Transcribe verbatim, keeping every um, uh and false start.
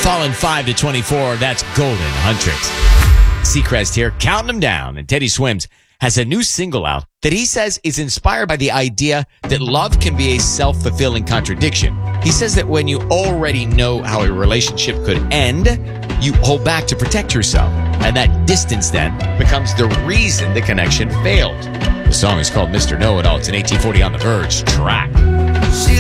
fallen five to twenty-four. That's Golden Huntrix. Seacrest here, counting them down. And Teddy Swims has a new single out that he says is inspired by the idea that love can be a self-fulfilling contradiction. He says that when you already know how a relationship could end, you hold back to protect yourself. And that distance then becomes the reason the connection failed. The song is called Mister Know-It-All. It's an eighteen forty On the Verge track.